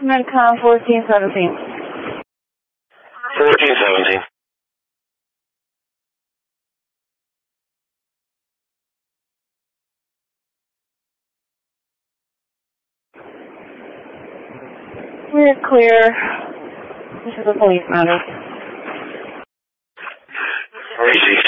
Medcom 1417. 1417. We're clear. This is a police matter. REC